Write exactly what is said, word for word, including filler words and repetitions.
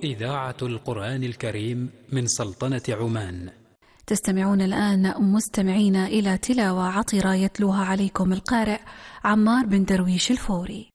إذاعة القرآن الكريم من سلطنة عمان. تستمعون الآن مستمعين إلى تلاوة عطرة يتلوها عليكم القارئ عمار بن درويش الفوري.